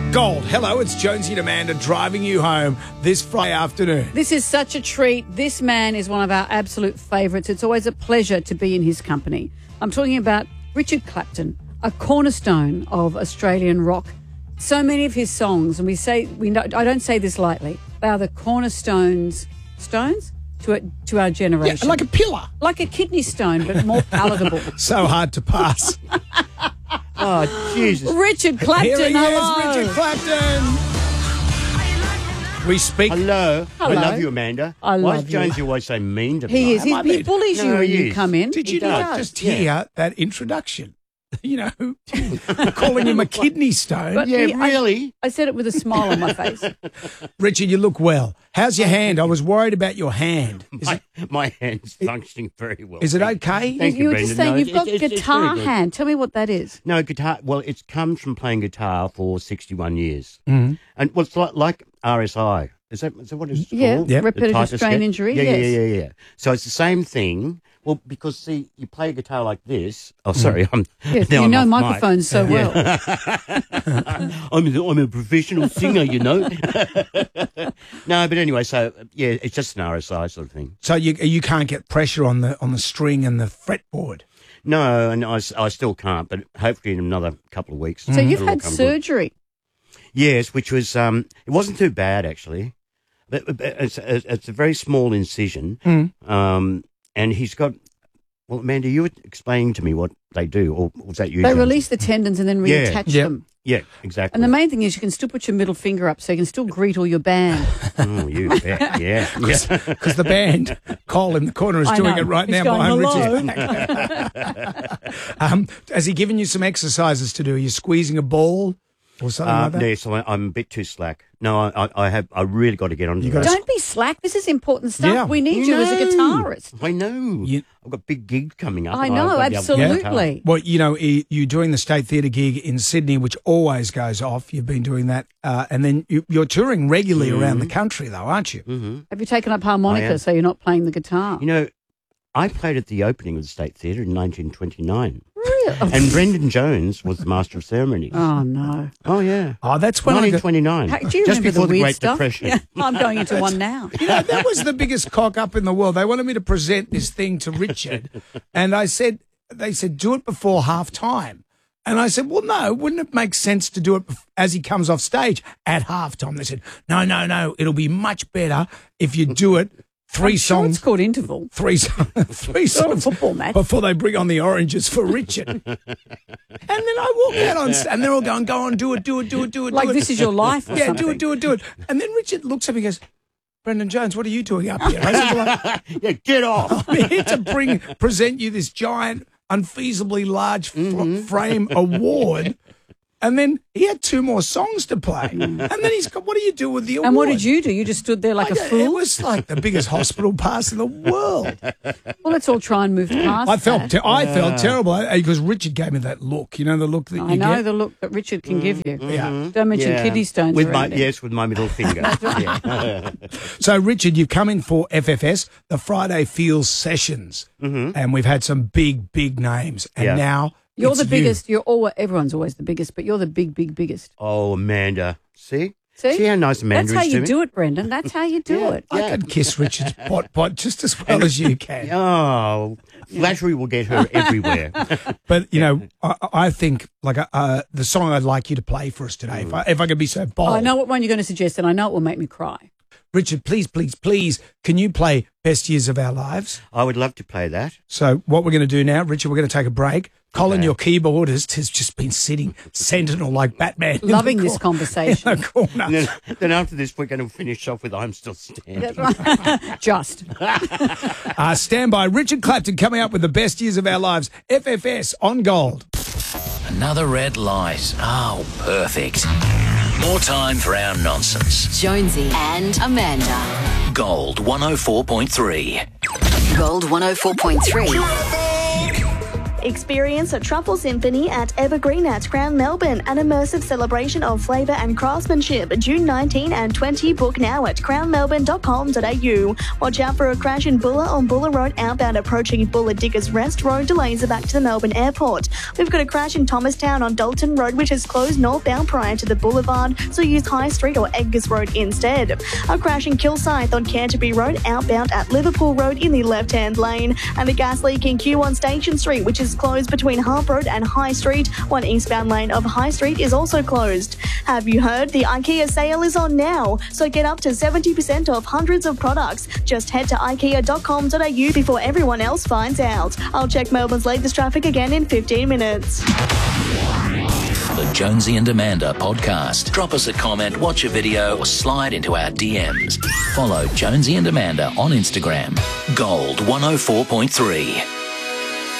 Gold. Hello, it's Jonesy and Amanda driving you home this Friday afternoon. This is such a treat. This man is one of our absolute favourites. It's always a pleasure to be in his company. I'm talking about Richard Clapton, a cornerstone of Australian rock. So many of his songs, and I don't say this lightly, they are the cornerstones to our generation. Yeah, like a pillar. Like a kidney stone, but more palatable. So hard to pass. Oh, Jesus. Richard Clapton, Here he hello. is, Richard Clapton. We speak. Hello. Hello. I love you, Amanda. I Why love is you. Jonesy always so mean to me? He is. Am I He mean? bullies you No, when he you is. come in. Did He you not does. just hear that introduction? You know, calling him a kidney stone. But Yeah, really? I said it with a smile on my face. Richard, you look well. How's your hand? I was worried about your hand. My hand's functioning very well. Is it okay? Thank You were Brendan. just saying No, you've got it's guitar very good. hand. Tell me what that is. No, guitar. Well, it comes from playing guitar for 61 years. Mm-hmm. And well, it's like RSI. Is that what it's Yeah, called? yeah. The Repetitive type of strain scale? injury, Yeah, yes. yeah. So it's the same thing. Well, because, see, you play a guitar like this. Oh, sorry. Yes, now you I'm know off mic. microphones so well. I'm a professional singer, you know. No, but anyway, so, yeah, it's just an RSI sort of thing. So you can't get pressure on the string and the fretboard. No, and I still can't, but hopefully in another couple of weeks. So you've it'll had come good. surgery. Yes, which was, it wasn't too bad, actually. But it's a very small incision. And he's got, well, Amanda, you were explaining to me what they do, or was that you? They Jonesy? release the tendons and then Yeah. reattach Yep. them. Yeah, exactly. And the main thing is you can still put your middle finger up so you can still greet all your band. Oh, you bet. Yeah. Because the band, Cole in the corner, is I doing know. it right He's now going, behind "Hello." Richard's back. Has he given you some exercises to do? Are you squeezing a ball or something like that? Yes, I'm a bit too slack. No, I really got to get onto that. Don't be slack. This is important stuff. Yeah. We need you as a guitarist. I know. I've got big gigs coming up. I and know, I've got to be able to play absolutely. Well, you know, you're doing the State Theatre gig in Sydney, which always goes off. You've been doing that. And then you're touring regularly around the country, though, aren't you? Mm-hmm. Have you taken up I harmonica am. so you're not playing the guitar? You know, I played at the opening of the State Theatre in 1929. Really? And Brendan Jones was the Master of Ceremonies. Oh, no. Oh, yeah. Oh, that's when I got... 1929. Do you Just remember before the the weird Great stuff? Depression. Yeah, I'm going into one now. You know, that was the biggest cock up in the world. They wanted me to present this thing to Richard. And they said, do it before half time. And I said, well, no, wouldn't it make sense to do it as he comes off stage at half time? They said, no, it'll be much better if you do it three I'm sure songs. it's called interval. Three songs football match. before they bring on the oranges for Richard. And then I walk out on and they're all going, go on, do it. Like this is your life or Yeah, something. do it. And then Richard looks at me and goes, Brendan Jones, what are you doing up here? I said, well, Yeah, get off. I'm here to present you this giant, unfeasibly large frame award. And then he had 2 more songs to play. And then he's got, what do you do with the award? And what did you do? You just stood there like a It fool? was like the biggest hospital pass in the world. Well, let's all try and move past I felt that. I felt terrible because Richard gave me that look. You know, the look that you I know get? the look that Richard can give you. Yeah. Don't mention Yeah. kidney stones with around it. Yes, with my middle finger. Yeah. So, Richard, you've come in for FFS, the Friday Feels Sessions, and we've had some big names. And Yeah. now You're it's the you. biggest. Everyone's always the biggest, but you're the biggest. Oh, Amanda. See See? how nice Amanda That's how is you to me? do it, Brendan. That's how you do it. I could kiss Richard's pot just as well as you can. Oh, flattery will get her everywhere. But, you know, I think like the song I'd like you to play for us today, if I could be so bold. I know what one you're going to suggest, and I know it will make me cry. Richard, please, can you play Best Years of Our Lives? I would love to play that. So what we're going to do now, Richard, we're going to take a break. Colin, your keyboardist, has just been sitting sentinel like Batman. in Loving the this conversation. in the corner. And then after this, we're going to finish off with I'm Still Standing. Just. Stand by. Richard Clapton coming up with the Best Years of Our Lives. FFS on Gold. Another red light. Oh, perfect. More time for our nonsense. Jonesy and Amanda. Gold 104.3. Gold 104.3. Experience a truffle symphony at Evergreen at Crown Melbourne, an immersive celebration of flavour and craftsmanship. June 19 and 20. Book now at crownmelbourne.com.au. Watch out for a crash in Bulla on Bulla Road outbound approaching Bulla Diggers Rest. Road delays are back to the Melbourne Airport. We've got a crash in Thomastown on Dalton Road, which is closed northbound prior to the boulevard, so use High Street or Edgars Road instead. A crash in Kilsyth on Canterbury Road outbound at Liverpool Road in the left-hand lane, and a gas leak in Q on Station Street, which is closed between Harp Road and High Street. One eastbound lane of High Street is also closed. Have you heard? The IKEA sale is on now, so get up to 70% off hundreds of products. Just head to ikea.com.au before everyone else finds out. I'll check Melbourne's latest traffic again in 15 minutes. The Jonesy and Amanda podcast. Drop us a comment, watch a video, or slide into our DMs. Follow Jonesy and Amanda on Instagram. Gold 104.3.